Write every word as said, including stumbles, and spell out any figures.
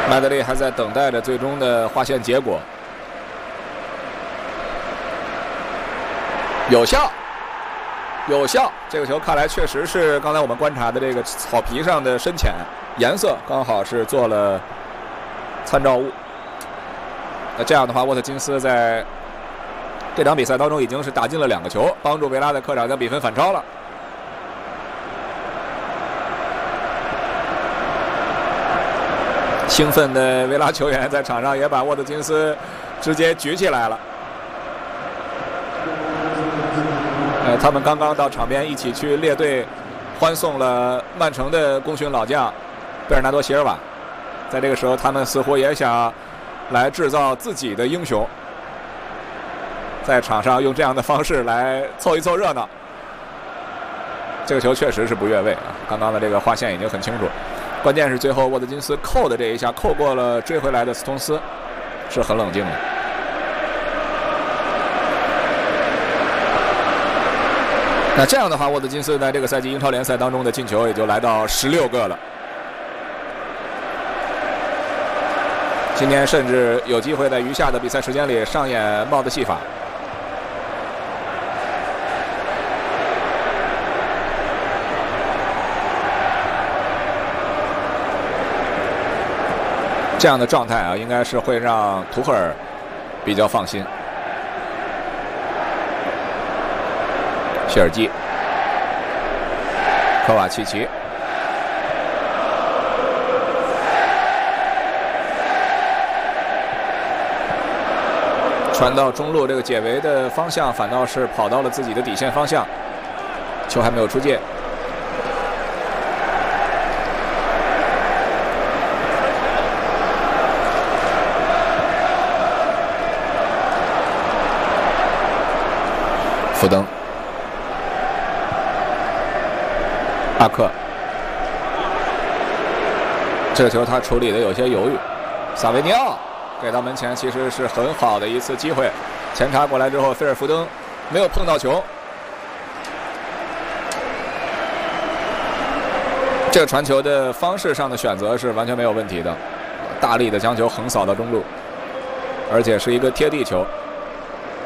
麦德利还在等待着最终的划线结果。有效，有效！这个球看来确实是刚才我们观察的这个草皮上的深浅颜色刚好是做了参照物。那这样的话，沃特金斯在这场比赛当中已经是打进了两个球，帮助维拉在客场将比分反超了。兴奋的维拉球员在场上也把沃特金斯直接举起来了。呃，他们刚刚到场边一起去列队欢送了曼城的功勋老将贝尔纳多·席尔瓦。在这个时候，他们似乎也想来制造自己的英雄，在场上用这样的方式来凑一凑热闹。这个球确实是不越位啊！刚刚的这个划线已经很清楚。关键是最后沃特金斯扣的这一下扣过了追回来的斯通斯，是很冷静的。那这样的话，沃特金斯在这个赛季英超联赛当中的进球也就来到十六个了。今天甚至有机会在余下的比赛时间里上演帽子戏法。这样的状态啊，应该是会让图赫尔比较放心。谢尔基、科瓦契奇、传到中路，这个解围的方向反倒是跑到了自己的底线方向，球还没有出界。福登、阿克，这个球他处理的有些犹豫。萨维尼奥给到门前，其实是很好的一次机会。前插过来之后，菲尔福登没有碰到球。这个传球的方式上的选择是完全没有问题的，大力的将球横扫到中路，而且是一个贴地球。